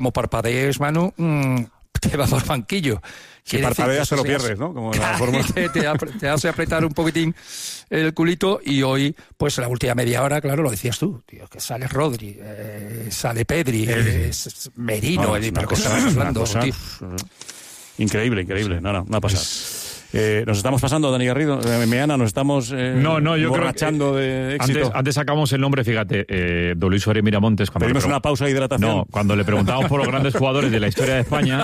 como parpadees, Manu, te vas por banquillo. Si parpadeas te lo pierdes, ¿no? Como en la Fórmula. Te hace apretar un poquitín el culito, y hoy, pues la última media hora, claro, lo decías tú, tío, que sale Rodri, sale Pedri, Merino, pero que estabas hablando, tío. Increíble, no ha pasado. Nos estamos pasando, Dani Garrido, Meana, nos estamos yo borrachando de éxito. Antes sacamos el nombre, fíjate, don Luis Suárez Miramontes. Pedimos una pausa de hidratación. No, cuando le preguntábamos por los grandes jugadores de la historia de España,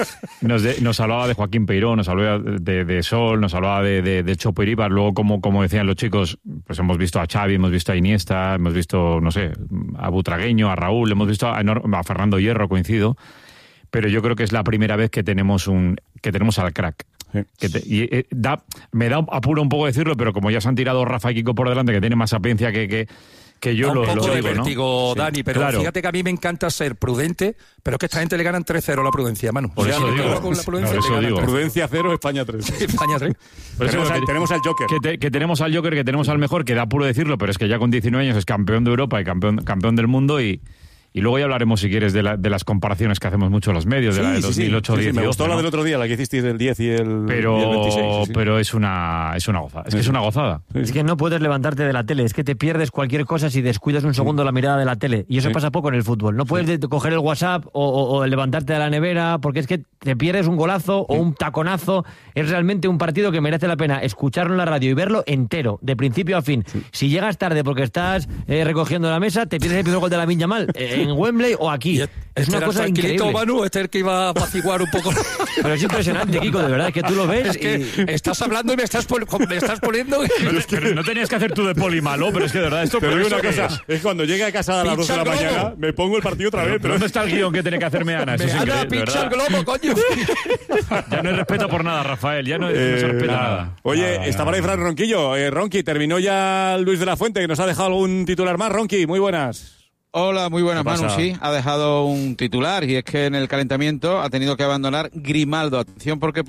nos hablaba de Joaquín Peiró, nos hablaba de Sol, nos hablaba de Chopo Iribar. Luego, como decían los chicos, pues hemos visto a Xavi, hemos visto a Iniesta, hemos visto, no sé, a Butragueño, a Raúl, hemos visto a Fernando Hierro, coincido. Pero yo creo que es la primera vez que tenemos al crack. Sí. Me da apuro un poco decirlo, pero como ya se han tirado Rafa y Kiko por delante, que tiene más sapiencia que yo lo digo, de vértigo, ¿no? Dani, pero claro. Fíjate que a mí me encanta ser prudente, pero es que esta gente le ganan 3-0 la prudencia, Manu. Por eso digo. Prudencia 0, España 3. Sí, España 3. Tenemos al Joker. Que tenemos al Joker, que tenemos al mejor, que da apuro decirlo, pero es que ya con 19 años es campeón de Europa y campeón del mundo. Y luego ya hablaremos, si quieres, de las comparaciones que hacemos mucho en los medios, de la de 2008-2018. Sí, me gustó la del otro día, la que hicisteis del 10 y el 26. Pero es una gozada. Es que es una gozada. Es que no puedes levantarte de la tele, es que te pierdes cualquier cosa si descuidas un segundo la mirada de la tele. Y eso pasa poco en el fútbol. No puedes coger el WhatsApp o levantarte de la nevera, porque es que te pierdes un golazo o un taconazo. Es realmente un partido que merece la pena escucharlo en la radio y verlo entero, de principio a fin. Si llegas tarde porque estás recogiendo la mesa, te pierdes el primer gol de Lamine Yamal. En Wembley o aquí. Es una cosa increíble. Manu, el que iba a apaciguar un poco. Pero es impresionante, Kiko, de verdad, que tú lo ves. Es que estás hablando y me estás poniendo. Pero no tenías que hacer tú de poli malo, pero es que de verdad esto. Pero una cosa, es cuando llegue a casa a las 2 de la mañana, me pongo el partido otra vez. Pero ¿dónde está el guión que tiene que hacerme Ana? Eso es increíble, pincha el globo, coño. Ya no hay respeto por nada, Rafael. Ya no se respeta nada. Oye, está por ahí Fran Ronquillo. Ronqui, terminó ya Luis de la Fuente, que nos ha dejado algún titular más. Ronqui, muy buenas. Hola, muy buenas, Manu. Sí, ha dejado un titular, y es que en el calentamiento ha tenido que abandonar Grimaldo. Atención, porque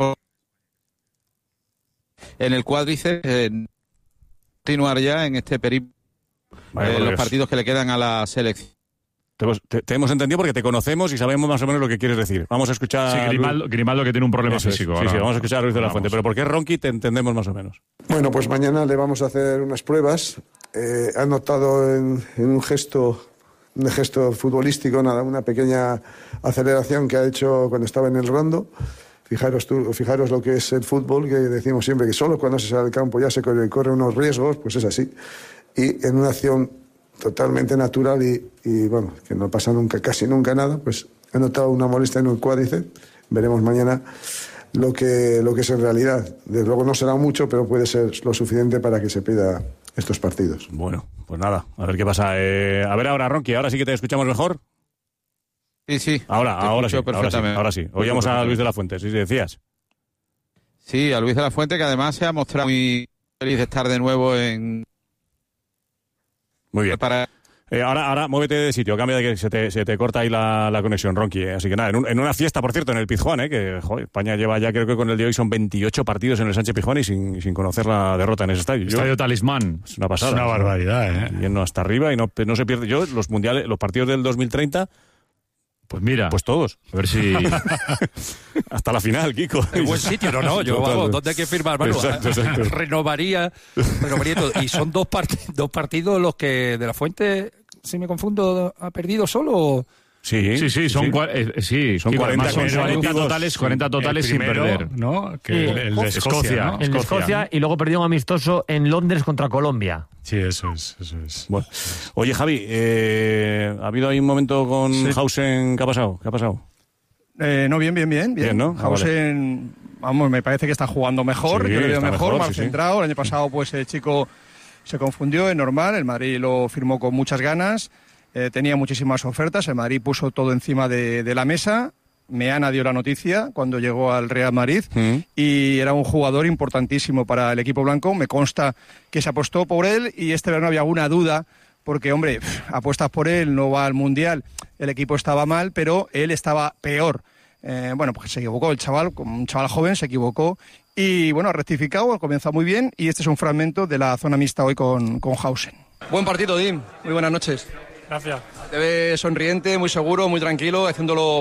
en el cuádriceps continuar ya en este periplo los partidos que le quedan a la selección. Te hemos entendido porque te conocemos y sabemos más o menos lo que quieres decir. Vamos a escuchar... Sí, Grimaldo que tiene un problema físico. Sí, vamos a escuchar a Luis de la Fuente. Pero ¿por qué Ronqui te entendemos más o menos? Bueno, pues mañana le vamos a hacer unas pruebas. Han notado en un gesto futbolístico, una pequeña aceleración que ha hecho cuando estaba en el rondo. Fijaros lo que es el fútbol, que decimos siempre que solo cuando se sale al campo ya se corre unos riesgos, pues es así. Y en una acción totalmente natural y bueno, que no pasa casi nunca nada, pues he notado una molestia en el cuádriceps. Veremos mañana lo que es en realidad. Desde luego no será mucho, pero puede ser lo suficiente para que se pida estos partidos. Bueno, pues nada, a ver qué pasa. A ver ahora, Ronqui, ahora sí que te escuchamos mejor. Sí. Ahora sí. Oíamos a Luis de la Fuente, sí, decías. Sí, a Luis de la Fuente, que además se ha mostrado muy feliz de estar de nuevo en... Muy bien. Ahora muévete de sitio, cambia de que se te corta ahí la conexión, Ronqui. Así que nada, en una fiesta, por cierto, en el Pizjuán, que joder, España lleva ya, creo que con el de hoy son 28 partidos en el Sánchez Pizjuán y sin conocer la derrota en ese estadio. Estadio Talismán. Es una pasada. Es una barbaridad, Yendo hasta arriba y no se pierde. Yo, los mundiales, los partidos del 2030... Pues mira. Pues todos. A ver si... Hasta la final, Kiko. En buen sitio, no. Yo, vamos, ¿dónde hay que firmar? Bueno, exacto. Renovaría todo. Y son dos partidos los que de la Fuente, si me confundo, ha perdido solo... Sí, son 40 totales sin perder, ¿no? Que el de Escocia, ¿no? El de Escocia, y luego perdió un amistoso en Londres contra Colombia. Sí, eso es. Bueno. Oye, Javi, ¿ha habido ahí un momento con Hausen? ¿Qué ha pasado? No, bien, ¿no? Hausen, vamos, me parece que está jugando mejor, yo le veo mejor, más centrado. El año pasado, pues el chico se confundió, es normal, el Madrid lo firmó con muchas ganas. Tenía muchísimas ofertas, el Madrid puso todo encima de la mesa. Meana dio la noticia cuando llegó al Real Madrid y era un jugador importantísimo para el equipo blanco. Me consta que se apostó por él y este verano había alguna duda porque, hombre, apuestas por él, no va al Mundial, el equipo estaba mal, pero él estaba peor. Bueno, pues se equivocó el chaval, como un chaval joven, se equivocó y, bueno, ha rectificado, ha comenzado muy bien y este es un fragmento de la zona mixta hoy con Hausen. Buen partido, Dim. Muy buenas noches. Gracias. Te ves sonriente, muy seguro, muy tranquilo, haciéndolo